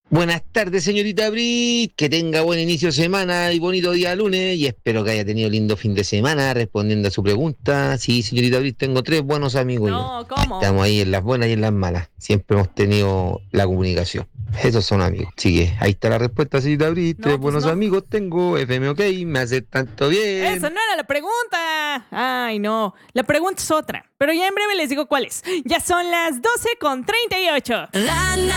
Buenas tardes, señorita Brit. Que tenga buen inicio de semana y bonito día lunes. Y espero que haya tenido lindo fin de semana respondiendo a su pregunta. Sí, señorita Brit, tengo tres buenos amigos yo. No, ¿cómo? Estamos ahí en las buenas y en las malas. Siempre hemos tenido la comunicación. Esos son amigos. Así que ahí está la respuesta, señorita Brit. Tres No, pues buenos no. amigos tengo. FM OK, me hace tanto Esa bien. no era la pregunta. Ay, no. La pregunta es otra. Pero ya en breve les digo cuál es. Ya son las 12:38.